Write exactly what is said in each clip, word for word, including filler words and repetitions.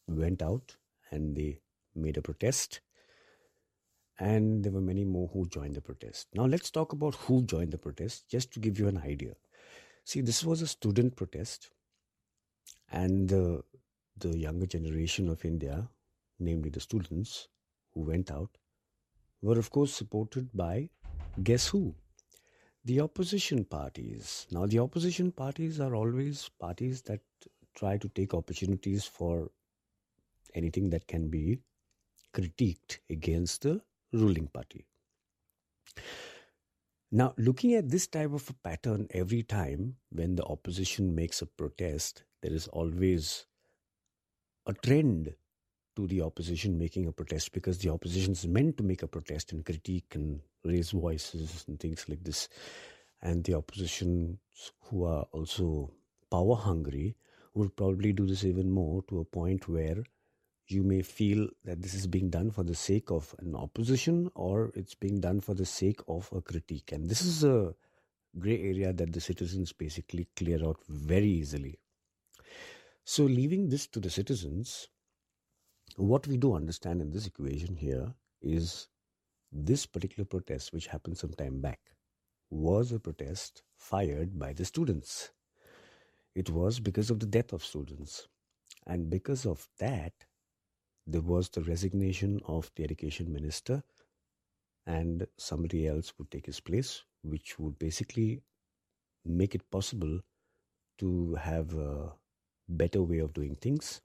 went out and they made a protest, and there were many more who joined the protest. Now, let's talk about who joined the protest, just to give you an idea. See, this was a student protest, and the, the younger generation of India, namely the students who went out, were of course supported by, guess who? The opposition parties. Now, the opposition parties are always parties that try to take opportunities for anything that can be critiqued against the ruling party. Now, looking at this type of a pattern every time when the opposition makes a protest, there is always a trend to the opposition making a protest, because the opposition is meant to make a protest and critique and raise voices and things like this. And the opposition who are also power hungry will probably do this even more, to a point where you may feel that this is being done for the sake of an opposition, or it's being done for the sake of a critique. And this is a gray area that the citizens basically clear out very easily. So, leaving this to the citizens, what we do understand in this equation here is this particular protest, which happened some time back, was a protest fired by the students. It was because of the death of students. And because of that, there was the resignation of the education minister, and somebody else would take his place, which would basically make it possible to have a better way of doing things.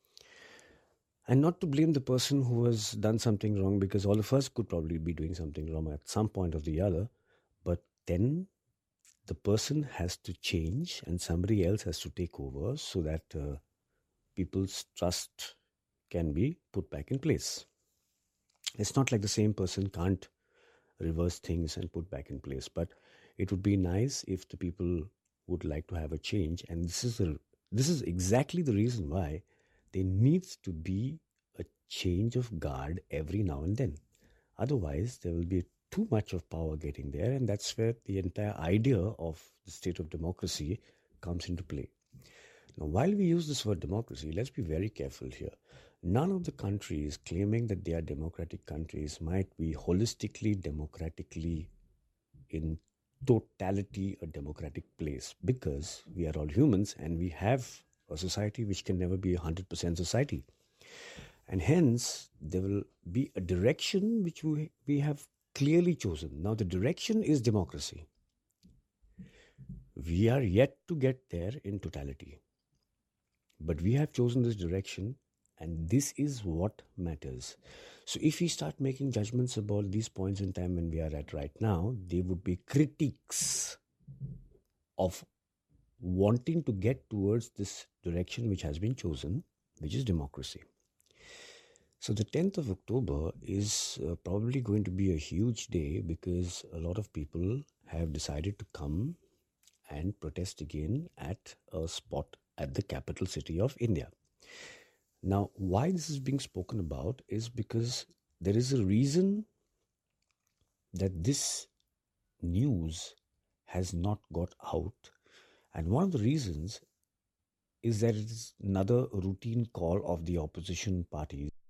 And not to blame the person who has done something wrong, because all of us could probably be doing something wrong at some point or the other. But then the person has to change and somebody else has to take over, so that uh, people's trust can be put back in place. It's not like the same person can't reverse things and put back in place, but it would be nice if the people would like to have a change. And this is a, this is exactly the reason why there needs to be a change of guard every now and then. Otherwise, there will be too much of power getting there, and that's where the entire idea of the state of democracy comes into play. Now, while we use this word democracy, let's be very careful here. None of the countries claiming that they are democratic countries might be holistically, democratically, in totality, a democratic place, because we are all humans and we have a society which can never be a one hundred percent society. And hence, there will be a direction which we, we have clearly chosen. Now, the direction is democracy. We are yet to get there in totality. But we have chosen this direction, and this is what matters. So if we start making judgments about these points in time when we are at right now, they would be critiques of wanting to get towards this direction which has been chosen, which is democracy. So the tenth of October is uh, probably going to be a huge day, because a lot of people have decided to come and protest again at a spot at the capital city of India. Now, why this is being spoken about is because there is a reason that this news has not got out. And one of the reasons is that it is another routine call of the opposition parties